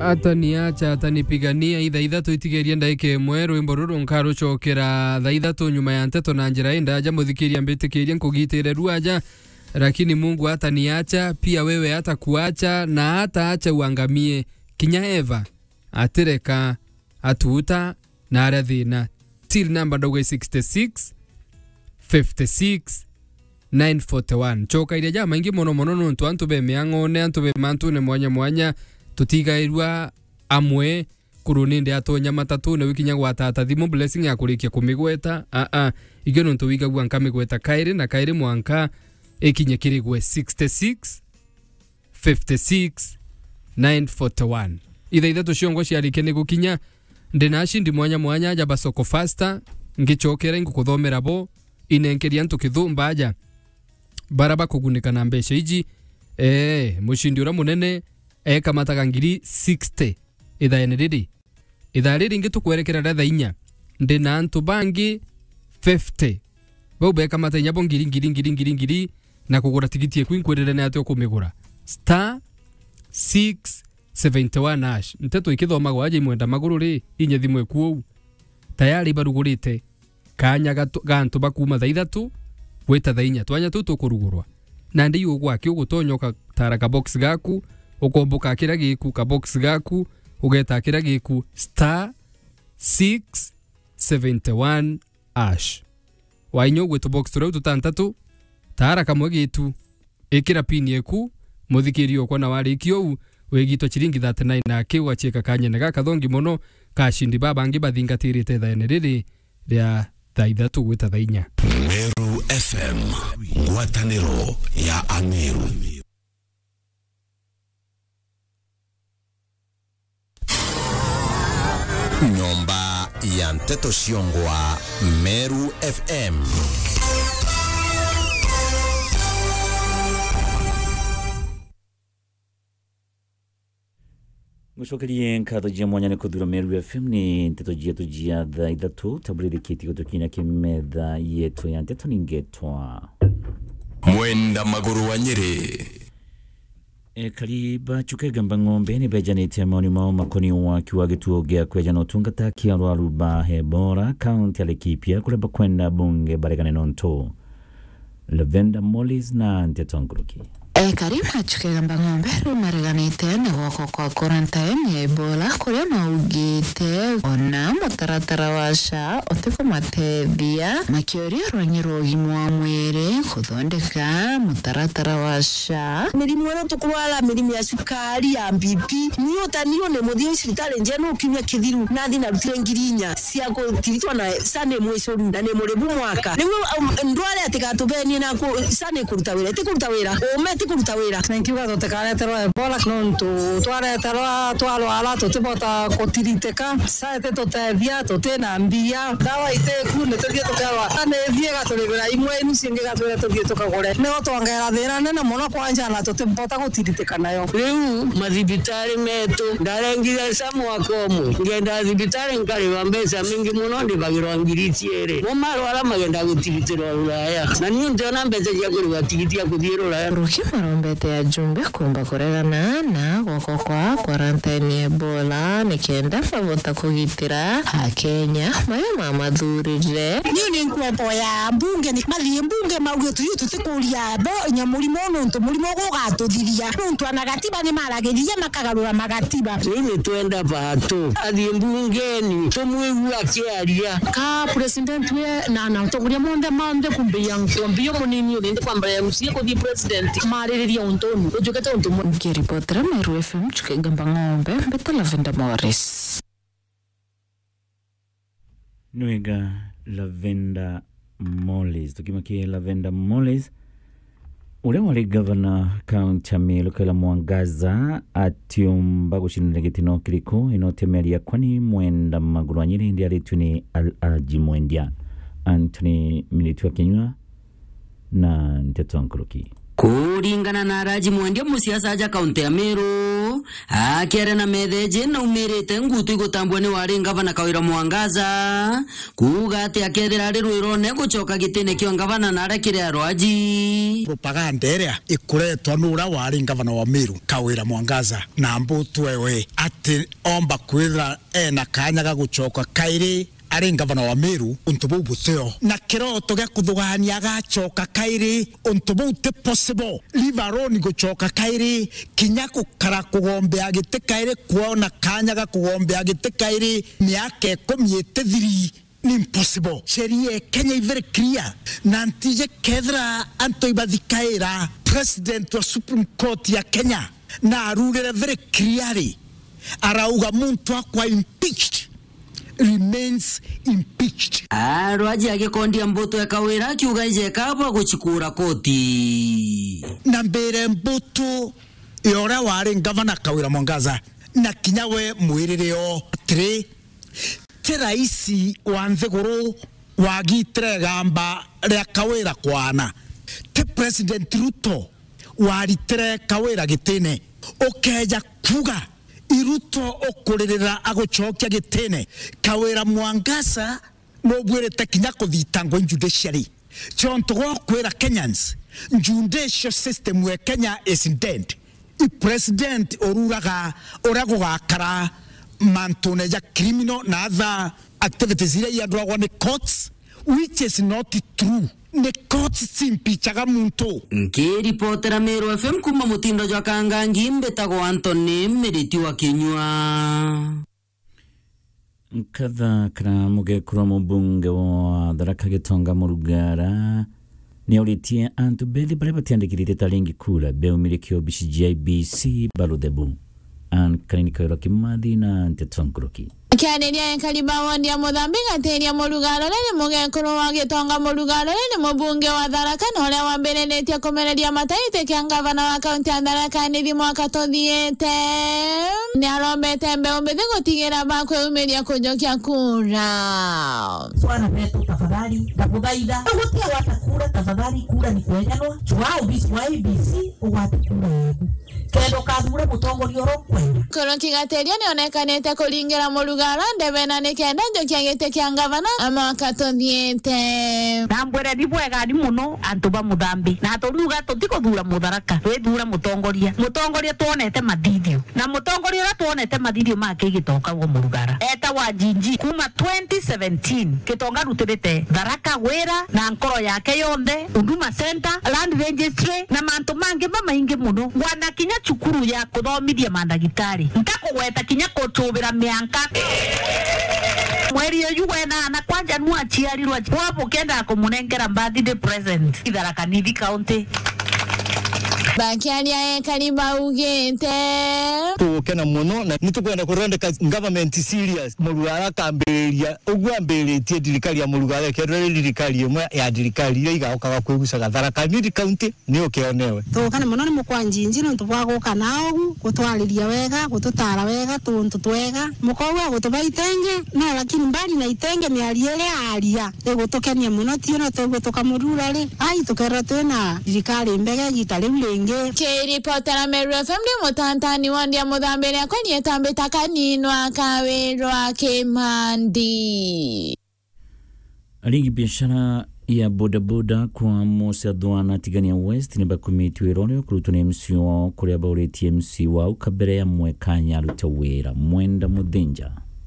ataniacha atanipigania ithaitha tuitigeria ndaike imwe rwimbo ruru nkarucokera thaitha nyuma ya nteto na njira indaja muthikiria mbitikiria nkugitire ruaja lakini Mungu ataniacha pia wewe atakuacha na hataacha uangamie kinya Eva atireka atuta na arathina till number dogo 66 56 941 choka ile jama ingi mono ntu antu be miangone antu be mantu ne mwanya tutigairwa amwe kuruninde atonya matatu ne wikinya gwatata thimu blessing ya kurikia kumigweta igyo ntu wigagwa nkamigweta kairi na kairi mwanka ekinye kirigwe 66 56 941 ithaitha tuciongo ciarike ni gukinya ndinashi ndi mwanya jaba soko faster ngichokera ngukuthomera bo inenkeria ntu kithumba aja baraba kugunika na mbesha iji mushindi ura munene kamataga ngiri 60 ithaa riri ngitukwerekera ratha inya ndina antu bangi 50 bau beka matanya bo ngiri na kugura tigiti eku inkwirire na atyo kumigura star 671 hash nteto ikithoma gwaje imwenda maguru ri inye thimwe ku tayari barugurite kanya gantu bakuma thaithatu gweta thainya twanya tukurugurwa na ndi ugwa ki ugutonyoka tara ka box gaku ukomboka kira giku ka box gaku ugeta kira giku star 671 hash wainyo gweto box turu tutantatu tara kamwe gitu ikira pini eku muthikirio kwa na warikio wegito chiringi 39 na kiwa cheka kanyene gakathongi mono kashindi baba ngi bathingatirite thaene riri ria thaithatu gweta thainya Meru FM ngwataniro ya Ameru Nyomba ya Nteto Shiongwa Meru FM Mushokerie nkatho jia mwanya ne kuthura Meru FM ni nteto jia tujia tha ithatu taburire kiti gutokina kimetha yetu ya nteto ningetwa Mwenda maguru wa Nyeri kariba chukegamba ng'ombe ni bejanite maoni mao makoni wa kiwa gituo gya kweja no tungata kia Rwaruba Hebora county ya Laikipia kuleba kwenda bunge baregane nonto Lavenda Mollis na nteto nguruki kariba chukegamba ng'ombe rumareganite na gwoko kwa quarantine ya Ebola kuria maugite ona mutaratara wa SHA otiko matethia makioria rwanyiro ugima wa mwiri kuthondeka mutaratara wa SHA mirimu eno tukurwara mirimu ya sukari ya BP niyo ne muthie cibitari njeno ukimya kithiru na thina rutire ngirinya cia gutiritwa na sane mwicoru na ne murebu mwaka niwe ndware atikatubenie na ku sane kuruta wira tikuruta wira ometi kuruta wira nankiuga tutekareterwa Ebola nontu twareterwa twalwala tutibota kutiriteka saete tutethia tutena mbia dawa iteku netuthie tukarwa ane thiega turigura imwe inu cingi gatwira tuthie tukagure no twongera thira nene muno kwanja na tutibota gutiriteka nayo riu mathibitari metu ndarengire samu akomu ngenda thibitari nkariwa mbeca mingi muno ndibagirwa ngiri ciere mo marwara magenda gutiritirwa Ruraya na niyo ndiona mbeca cia kuriwa tigiti ya kuthie Ruraya rombete ya jumbe kumba kuregana na gwoko kwa quarantine ya Ebola nikenda favota kugitira Kenya mayo mathurire niyo ni nkwepo ya mbunge ni mathie mbunge mauge tutikuria bo nyamurimo nontu murimo gugatuthiria nontu anagatiba ni marageria makagarura magatiba ni twenda bato athie mbungeni tumwigu akiaria ka president we na utongoria monde kumbia nkwambio munini uri kwamba MC kuthie president maririria untoni ujukete untu ngiripotera Meru FM chukegamba ng'ombe mbeta Lavenda Morris Nwega Lavenda Mollis tukimakia Lavenda Mollis ule wale governor county Meru kala Mwangaza atiumba gushinira gitino kiriko inotemeria kwani mwenda maguru wa Nyeri ndi arituni Al-Aji Mwendia Anthony Militua Kenywa na Nteto Nkuruki kuringana na Raji Mwendia musiasa aja kaunti ya Meru akiara na metheje na umerete ngutu igutambwa ni wari ngavana Kawira Mwangaza kuga ati akethira ari rwirone gucoka gitine kio ngavana na arakire Raji propaganda area ikuretwa nura wari ngavana wa Meru Kawira Mwangaza na mbutu wewe ati omba kwithira ena kanya ga gucoka kairi ari ngavana wa Meru untubu buteo na kiroto gya kuthugania gacoka kairi untubu te possible livaroni gucoka kairi kinya kukara kugombea gite kairi kuona kanya ga kugombea gite kairi miaka 13 ni impossible. Sheria Kenya is very clear. Nantije kedra anto ibadhikaira president wa Supreme Court ya Kenya na arugere very clearly arauga muntu akwa impeached remains impeached. Raji agikondia mbuto ya Kawira kiuga ije kaba guchikura koti na mbere mbuto yora wari ngavana Kawira Mwangaza na kinyawe mwirereo 3 teraisi wantheguru wagitre gamba ria Kawira kwana te president Ruto waritre Kawira gitine okeja kuga iruto okurerera agucokia gitine Kawira Mwangaza no bwirete kinya kuthitangwa judiciary chonto kwira Kenyans judicial system we Kenya is dead. I president oruraga orago gakara mantone ya criminal na other activities ile ya drug on the courts which is not true. The courts simpichaga muntu. Nke reporter Meru FM kuma mutindo jwa Kangangi mbetago Anthony Meriti wa Kinyua. Nkatha kana mugekura mubunge wa Tharaka Gitonga Murugara ni auritie antu beli bare batiandikirite talingi kula beumiliki obishi JBC baludebu an klinika ya Kimathi na Ntetwankroki. Kianeria Kaliba wandi ya Mozambique atenia Murugara ni mugekuru wa Gitonga Murugara ni mubunge wa Tharaka nole wa mbere netia komereria mataite kia ngavana wa kaunti ya Tharaka ni mwaka tothiete ni arombete mbeombete gutigira bakwe umeria kujokia kura. Swana petu tafadhali takuthaitha ugutia watakura tafadhali kura ni kwenyanwa chwa ubisi wa ABC uwatikura yaku kendo kathura mutongoria rokwenda kono kigateria ni onekanete kuringira Murugara ndebena ni kenda njokia gite kia ngavana mwaka tothiete nambwere ni bwega ni muno antu ba muthambi na turuga tutikuthura Mutharaka twithura mutongoria tuonete mathithio na mutongoria ora tuonete mathithio make gitoka go Murugara eta wa jinji kuma 2017 Gitonga rutirite Tharaka wira na nkoro yake yonde Huduma Center Land Registry na mantu mange mamaingi muno wana kinya cukuru ya kuthomithia mandagitari ntakugweta kinya kutubira mianka mweri yuwena na kwanja nwa chiarirwa wapo kenda kumunengera birthday present Tharaka Nithi County. Bakiaria Kaliba ugete tukena muno na nitukwenda kurondeka government serious Murugara kamberia ugwambiritie thirikari ya Murugara kerere thirikari imwe ya thirikari ile igaokaga kwigucaga Tharaka Nithi County ni ukionewe tukana muno ni mukwanjinji no tubwaguka naogu gutwariria wega gututara wega tuntu twega mukowa gutubaitenge no lakini mbali na itenge miariele aria egutokenia muno tio no tugutuka Murugara ai tukera twena thirikari mbege gitale Reporter Meru FM ni mutantani wandi ya Mozambique ya kwenye tambeta kaninwa Kawira Kimandi. Alingi biashara ya bodaboda kwa Musa Dwana Tigania West ni bakumiti wirone kurutune MCO kuria baureti MC wa ukabere ya mwekanya rutawera mwenda mudinja.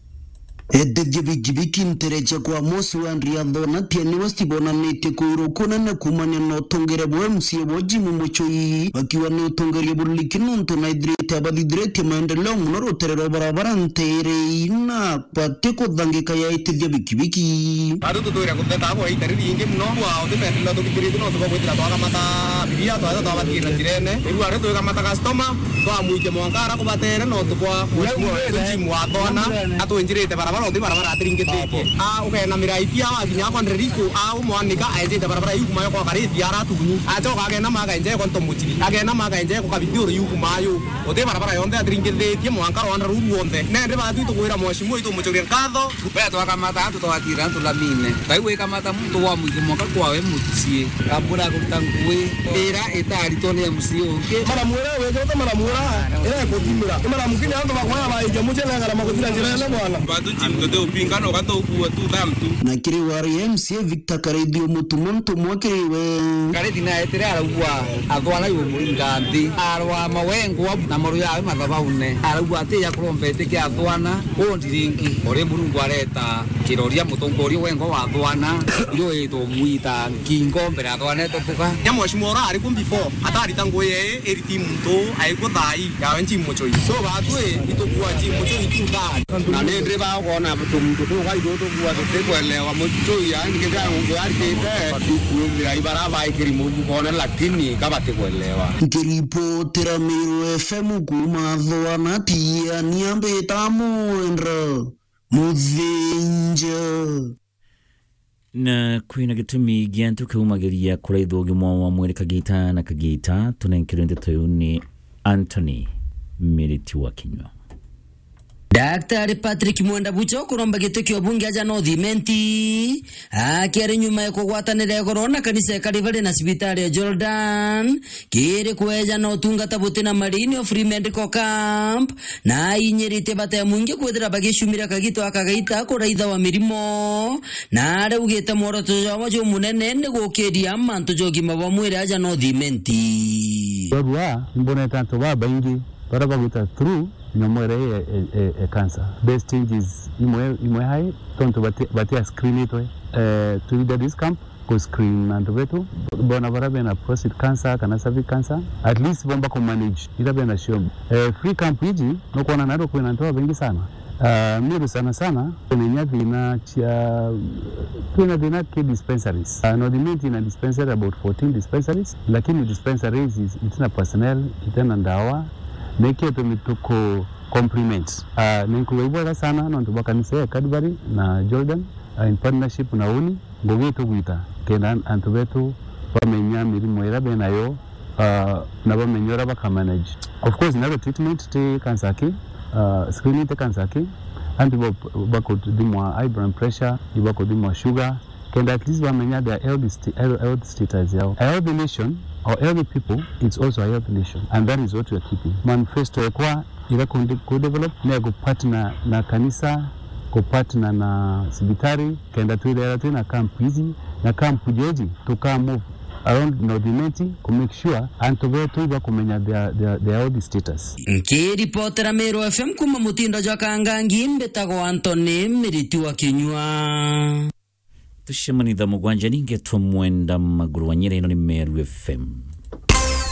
Edegibiki mterecha kwa Mosi wa Andriadho na tiani wastibona nete kuirokuna na kumanya na otongere bwe msiye wajimu mchoi wakiwa ni otongere buliki nunto na idrete abadidrete maendeleo mnoro terero barabara ntere ina kwa teko dhangika ya edegibiki Adu tutuira kuteta abo itariri inge mno wa odepende lo tukipiritu no tuko kwetira toka mata bibia to to abakira tirene iru are to kamata customer to amuike mwangara kubatere no tukwa kujimu atona atu injirete barabara barabara uthi barabara atiringetetie ukena miraiti ya wakinya kwa nderiko mwanika aje barabara yuku mayo kwa karithi aratunyu achoka agena maga nje kwa ntomuchiri agena maga nje kwa kabithio yuku mayo uthi barabara yonde atiringetetie mwanka rwanda ruru wonde nende bathu tukwira mwashimu itu muchoria katho betwa kamata atu twatira tulamine taiwe kamata mtu wa mwiki mwaka kwawe mutie kabura kutangwe era etari tone musio ke mara mura wewe mara mura era kutimira mara mukini ando bakwa baije mujela ngara makutira njira na bwana batu chimgote upingano gatokuwa tu damtu na kiri wari MCA Victor Karedio mutumonto mwakiriwe Karedi na etera arugwa athwana yo muringandi arwa mawengo na moru yawe mathabaune arugwa ate ya kurombete ke athwana ondiringi ore murungu areta kiroria mutongoria wengo wa athwana iro eto muita kingo mbere athwana totuka ya mwashimora ari kum before atari tangoye eriti muntu aiko thai ya nchi muchoi so batwe itokuwa nchi muchoi tuka na nendre ba kuona muntu tuka ido tokuwa tekwelewa muchoi ya ngega ngo arikete batukuira ibaraba ikiri mubu kona lakini kabate kuelewa Kiripotera Meru FM kuma athwana pia niambe tamwendra muthinja na kwina gitumi giantu kumagiria kuraitho gimwa wa mwere kagita na kagita tunenkirende toyuni Anthony Miriti wa Kinywa. Daktari Patrick Mwenda Bucho kuromba gito kyo bunge aja no thimenti akiari nyuma ya kugwatanira corona kanisa ya Kalivali na sibitari ya Jordan kiri kweja no tungata butina marini of free medical camp na inyerite bata mungi kwethira bagishumira kagito akagaita kuraitha wa mirimo na are ugite moroto jawa jo munene ne gokeria manto jogi mabamwire aja no thimenti barua mbona tanto baba ingi baraba guta through nyomore cancer best stages imwe hai tonto batia screen ito to the this camp ko screen and veto bona barabe na prostate cancer kana cervical cancer at least bomba ko manage itabe na show free camp hiji no kuona nado kwa natoa wengi sana mimi sana kwenye vina cha kuna vina ke dispensaries no dimenti na dispensary about 14 dispensaries lakini dispensaries itina personnel itana ndawa Neke tumituko compliments. Nikuwebora sana na ntuba kanisa ya Kalivali na Jordan in partnership na uni ngogeto gwita kenda antubetu bamenya mirimo erabe nayo na bamenyora bakamanage. Of course na treatment te kansaki screening te kansaki antibo bako dimwa high blood pressure ibako dimwa sugar kenda at least bamenya their health status yao. Healthy nation or healthy people, it's also a healthy nation, and that is what we are keeping. Manifesto kwa ila co-develop na partner na kanisa, partner na sibitari, kenda tuile na camp hizi na camp jeji to come move around Nordimenti to make sure and to go to kumenya their healthy status. Kiripotera Meru FM kuma mutindo jwa kangangi mbetago Anthony Miriti wa Kinywa. Tushemanitha mugwanja ninge Mwenda Maguru wa Nyeri ino ni Meru FM.